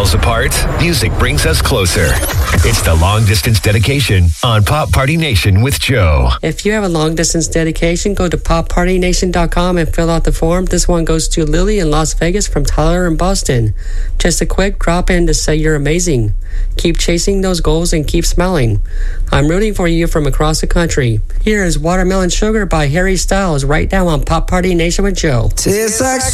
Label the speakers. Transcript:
Speaker 1: miles apart, music brings us closer. It's the long distance dedication on Pop Party Nation with Joe.
Speaker 2: If you have a long distance dedication, go to poppartynation.com and fill out the form. This one goes to Lily in Las Vegas from Tyler in Boston. Just a quick drop in to say you're amazing. Keep chasing those goals and keep smiling. I'm rooting for you from across the country. Here is Watermelon Sugar by Harry Styles right now on Pop Party Nation with Joe.
Speaker 3: Tastes like